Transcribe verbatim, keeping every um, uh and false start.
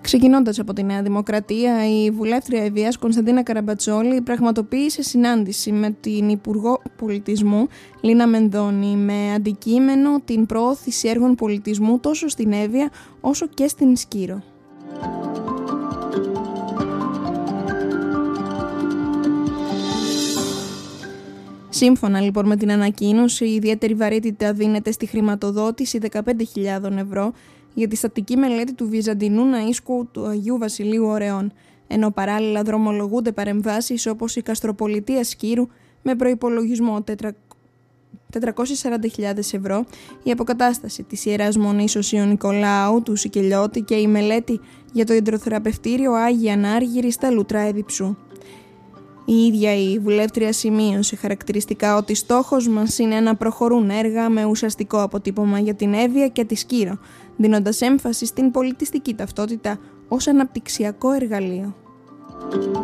Ξεκινώντας από τη Νέα Δημοκρατία, η βουλεύτρια Ευβοίας Κωνσταντίνα Καραμπατσόλη πραγματοποίησε συνάντηση με την Υπουργό Πολιτισμού Λίνα Μενδώνη με αντικείμενο την προώθηση έργων πολιτισμού τόσο στην Εύβοια όσο και στην Σκύρο. Σύμφωνα λοιπόν με την ανακοίνωση, η ιδιαίτερη βαρύτητα δίνεται στη χρηματοδότηση δεκαπέντε χιλιάδες ευρώ για τη στατική μελέτη του Βυζαντινού Ναΐσκου του Αγίου Βασιλείου Ωρεών, ενώ παράλληλα δρομολογούνται παρεμβάσεις όπως η Καστροπολιτεία Σκύρου με προϋπολογισμό τετρακόσιες σαράντα χιλιάδες ευρώ, η αποκατάσταση της Ιεράς Μονής Οσίου Νικολάου του Σικελιώτη και η μελέτη για το υδροθεραπευτήριο Άγια Ανάργυρη στα Λουτρά Εδιψού. Η ίδια η βουλεύτρια σημείωσε χαρακτηριστικά ότι στόχος μας είναι να προχωρούν έργα με ουσιαστικό αποτύπωμα για την Εύβοια και τη Σκύρο, δίνοντας έμφαση στην πολιτιστική ταυτότητα ως αναπτυξιακό εργαλείο.